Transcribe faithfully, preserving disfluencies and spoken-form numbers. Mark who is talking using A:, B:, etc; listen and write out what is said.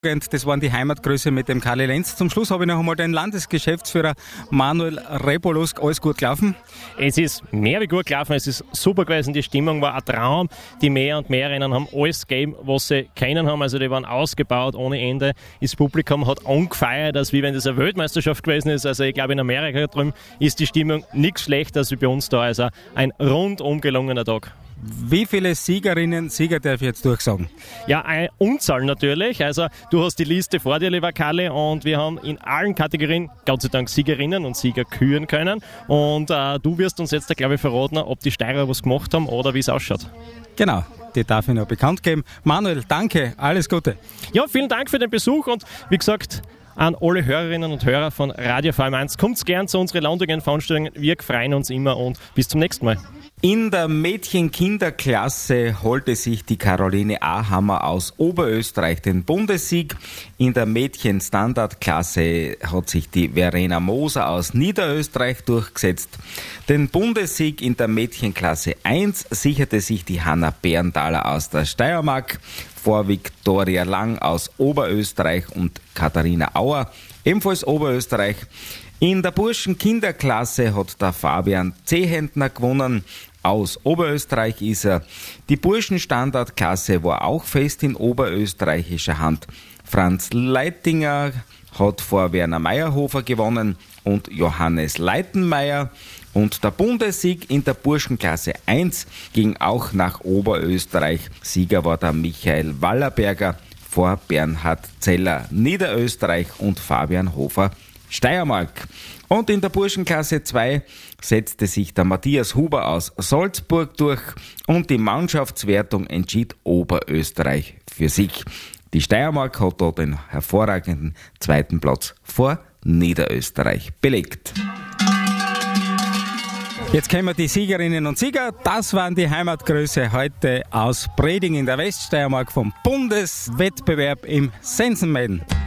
A: Das waren die Heimatgrüße mit dem Karli Lenz. Zum Schluss habe ich noch einmal den Landesgeschäftsführer Manuel Repolus. Alles gut gelaufen?
B: Es ist mehr wie gut gelaufen, es ist super gewesen, die Stimmung war ein Traum. Die Mehr- und Mehrrennen haben alles gegeben, was sie können haben, also die waren ausgebaut ohne Ende. Das Publikum hat angefeiert, als wie wenn das eine Weltmeisterschaft gewesen ist. Also ich glaube, in Amerika drüben ist die Stimmung nichts schlechter als bei uns da. Also ein rundum gelungener Tag.
A: Wie viele Siegerinnen, Sieger darf ich jetzt durchsagen?
B: Ja, eine Unzahl natürlich. Also du hast die Liste vor dir, lieber Karli, und wir haben in allen Kategorien, Gott sei Dank, Siegerinnen und Sieger küren können. Und äh, du wirst uns jetzt, glaube ich, verraten, ob die Steirer was gemacht haben oder wie es ausschaut.
A: Genau, die darf ich noch bekannt geben. Manuel, danke, alles Gute.
B: Ja, vielen Dank für den Besuch und wie gesagt, an alle Hörerinnen und Hörer von Radio V M eins, kommt gern zu unseren landigen Veranstaltungen. Wir freuen uns immer und bis zum nächsten Mal.
A: In der Mädchen-Kinderklasse holte sich die Caroline Ahammer aus Oberösterreich den Bundessieg. In der Mädchen-Standardklasse hat sich die Verena Moser aus Niederösterreich durchgesetzt. Den Bundessieg in der Mädchenklasse eins sicherte sich die Hanna Bernthaler aus der Steiermark, vor Viktoria Lang aus Oberösterreich und Katharina Auer, ebenfalls Oberösterreich. In der Burschen-Kinderklasse hat der Fabian Zehentner gewonnen. Aus Oberösterreich ist er. Die Burschen-Standardklasse war auch fest in oberösterreichischer Hand. Franz Leitinger hat vor Werner Meyerhofer gewonnen und Johannes Leitenmeier. Und der Bundessieg in der Burschenklasse eins ging auch nach Oberösterreich. Sieger war der Michael Wallerberger vor Bernhard Zeller Niederösterreich und Fabian Hofer Steiermark. Und in der Burschenklasse zwei setzte sich der Matthias Huber aus Salzburg durch und die Mannschaftswertung entschied Oberösterreich für sich. Die Steiermark hat dort den hervorragenden zweiten Platz vor Niederösterreich belegt. Jetzt kommen die Siegerinnen und Sieger. Das waren die Heimatgrüße heute aus Breding in der Weststeiermark vom Bundeswettbewerb im Sensenmähen.